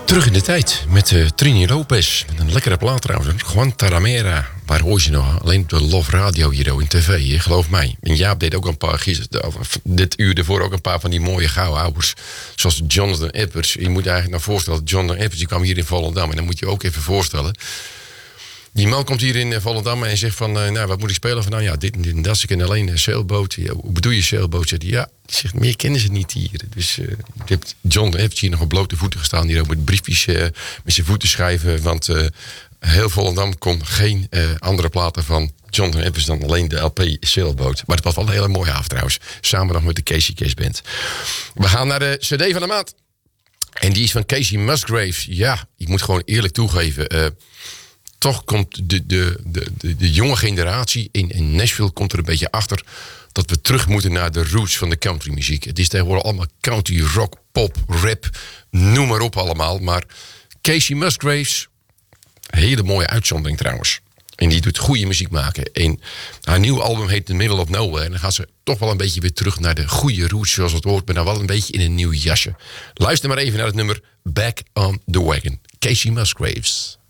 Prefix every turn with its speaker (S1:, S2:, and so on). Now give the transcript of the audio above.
S1: Terug in de tijd met Trini Lopez. Met een lekkere plaat trouwens. Guantanamera. Waar hoor je nog? Alleen op de Love Radio hier in tv. Geloof mij. En Jaap deed ook een paar dit uur ervoor ook een paar van die mooie gouden ouders. Zoals Jonathan Edwards. Je moet je eigenlijk nog voorstellen. Jonathan Edwards die kwam hier in Volendam. En dan moet je ook even voorstellen. Die man komt hier in Volendam en zegt van... nou, wat moet ik spelen? Van, nou ja, dit en dat. Ik ken alleen een zeilboot. Ja, hoe bedoel je zeilboot? Zegt hij, ja, zegt, meer kennen ze niet hier. Dus John heeft hier nog op blote voeten gestaan. Hier ook met briefjes met zijn voeten schrijven. Want heel Volendam kon geen andere platen van Jonathan Edwards dan alleen de LP Zeilboot. Maar het was wel een hele mooie avond trouwens. Samen nog met de Casey Case Band. We gaan naar de CD van de maand. En die is van Casey Musgraves. Ja, ik moet gewoon eerlijk toegeven... toch komt de jonge generatie in Nashville komt er een beetje achter... dat we terug moeten naar de roots van de countrymuziek. Het is tegenwoordig allemaal country, rock, pop, rap, noem maar op allemaal. Maar Casey Musgraves, hele mooie uitzondering trouwens. En die doet goede muziek maken. En haar nieuwe album heet The Middle of Nowhere. En dan gaat ze toch wel een beetje weer terug naar de goede roots zoals het hoort... maar dan wel een beetje in een nieuw jasje. Luister maar even naar het nummer Back on the Wagon. Casey Musgraves.